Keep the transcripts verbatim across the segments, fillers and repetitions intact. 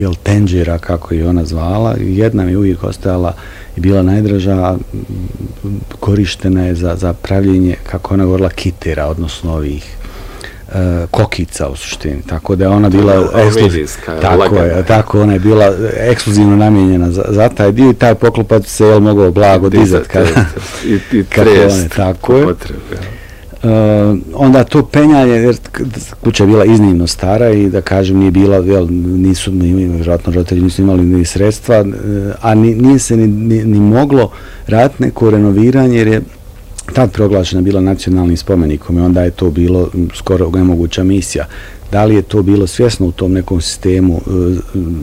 jel, tenđera, kako je ona zvala, jedna mi je uvijek ostajala i bila najdraža, korištena je za, za pravljenje, kako ona govorila, kitera, odnosno ovih e, kokica u suštini, tako da je ona bila ekskluzivna, tako je, tako ona je bila ekskluzivno namijenjena za, za taj dio i taj poklopac se jel mogao blago dizati kada i, i one, tako je. Uh, onda to penjanje, jer kuća je bila iznimno stara i da kažem nije bila, jel, nisu, vjerojatno roditelji nisu imali ni sredstva, a ni, nije se ni, ni, ni moglo raditi neko renoviranje jer je tad proglašena bila nacionalnim spomenikom i onda je to bilo skoro nemoguća misija. Da li je to bilo svjesno u tom nekom sistemu uh,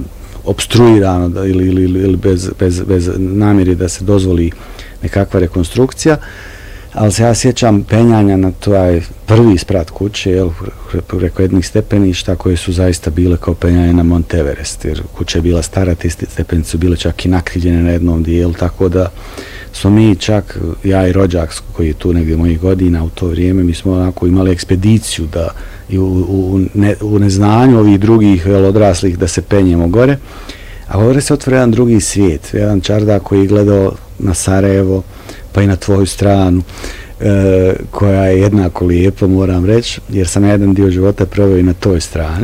opstruirano ili, ili, ili bez, bez, bez namjeri da se dozvoli nekakva rekonstrukcija, ali se ja sjećam penjanja na taj prvi sprat kuće, jel, preko jednih stepeništa koje su zaista bile kao penjanje na Mont Everest, jer kuća je bila stara, te stepenice su bile čak i nakrivljene na jednom dijelu, tako da smo mi čak, ja i rođak koji je tu negdje mojih godina u to vrijeme, mi smo onako imali ekspediciju da i u, u, ne, u neznanju ovih drugih, jel, odraslih da se penjemo gore, a gore se otvore jedan drugi svijet, jedan čardak koji je gledao na Sarajevo, pa i na tvoju stranu, e, koja je jednako lijepa, moram reći, jer sam jedan dio života proveo i na toj strani.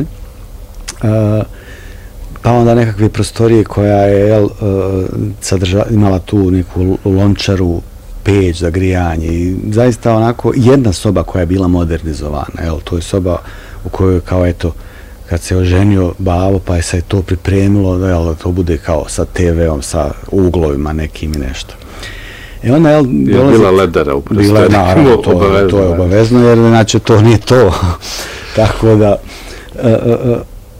E, pa onda nekakve prostorije koja je jel, sadrža, imala tu neku lončaru, peć za grijanje i zaista onako jedna soba koja je bila modernizovana. Jel, to je soba u kojoj kao eto, kad se oženio babo, pa je se to pripremilo da jel, to bude kao sa te veom, sa uglovima nekim i nešto. I onda, jel, je dolazi, bila ledara u prostoriji. Bila, naravno, to, obavezno, to je obavezno, jer znači to nije to. Tako da, uh, uh,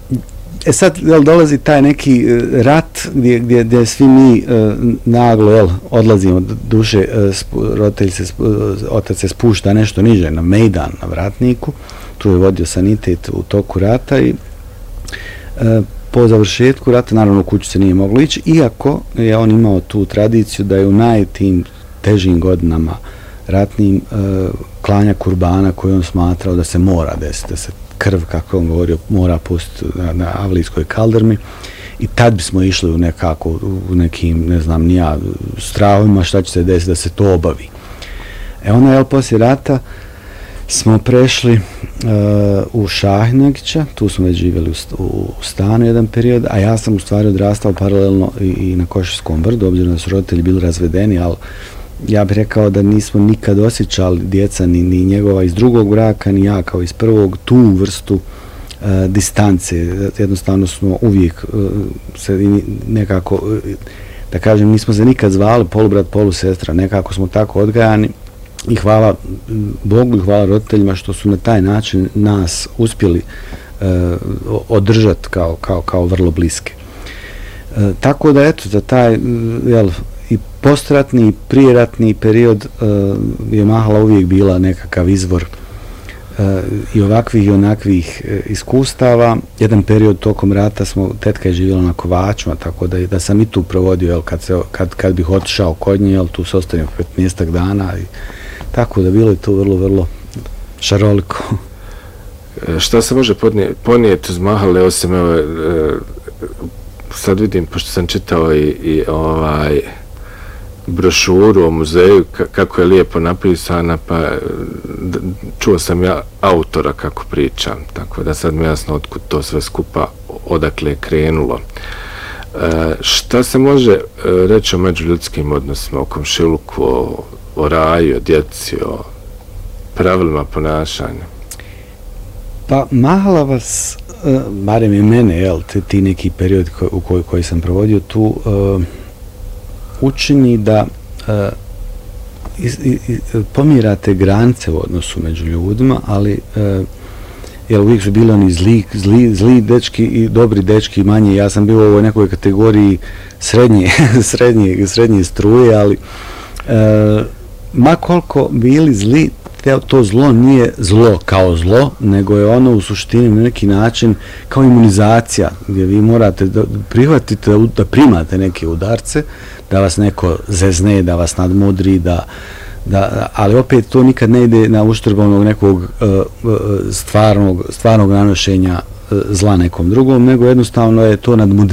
e sad, jel, dolazi taj neki rat gdje, gdje, gdje svi mi uh, naglo, jel, odlazimo duše, uh, roditelj se, uh, otac se spušta nešto niže na Mejdan, na Vratniku, tu je vodio sanitet u toku rata i uh, po završetku rata, naravno u kuću se nije moglo ići, iako je on imao tu tradiciju da je u najtim težim godinama ratnim e, klanja kurbana koju on smatrao da se mora desiti, da se krv, kako on govorio, mora pustiti na, na Avlijskoj kaldrmi i tad bismo išli u nekako, u nekim, ne znam, nija strahovima šta će se desiti da se to obavi. E onda, jel, poslije rata smo prešli uh, u Šahinagića, tu smo već živjeli u, u stanu jedan period, a ja sam u stvari odrastao paralelno i, i na Košarskom brdu, obzirom da su roditelji bili razvedeni, ali ja bih rekao da nismo nikad osjećali djeca, ni, ni njegova iz drugog braka, ni ja kao iz prvog, tu vrstu uh, distance. Jednostavno smo uvijek uh, se nekako, uh, da kažem, nismo se nikad zvali polubrat, polusestra, nekako smo tako odgajani. I hvala Bogu i hvala roditeljima što su na taj način nas uspjeli e, održati kao, kao, kao vrlo bliske. E, tako da eto, za taj jel, i postratni i prijeratni period e, je Mahala uvijek bila nekakav izvor e, i ovakvih i onakvih e, iskustava. Jedan period tokom rata smo, tetka je živjela na Kovačima, tako da, da sam i tu provodio, jel, kad, se, kad, kad bih otišao kod nje, jel, tu se ostavio petnaestak dana i tako da bilo je to vrlo, vrlo šaroliko. Šta se može ponijeti uz Mahale, osim evo, sad vidim, pošto sam čitao i, i ovaj brošuru o muzeju, kako je lijepo napisana, pa čuo sam ja autora kako pričam, tako da sad mi jasno otkud to sve skupa, odakle je krenulo. E, šta se može reći o međuljudskim odnosima, o komšiluku, o o raju, o djeci, o pravilima ponašanja? Pa Mahala vas, uh, barem i mene, jel, ti, ti neki period ko, u koji, koji sam provodio tu, uh, učini da uh, iz, iz, pomirate granice u odnosu među ljudima, ali uh, jel, uvijek su bili oni zli, zli, zli dečki i dobri dečki manje. Ja sam bio u ovoj nekoj kategoriji srednje, srednje, srednje struje, ali uh, ma koliko bili zli, to zlo nije zlo kao zlo, nego je ono u suštini na neki način kao imunizacija, gdje vi morate da prihvatite, da primate neke udarce, da vas neko zezne, da vas nadmudri, da, da, ali opet to nikad ne ide na uštrb onog nekog uh, stvarnog, stvarnog nanošenja uh, zla nekom drugom, nego jednostavno je to nadmudri.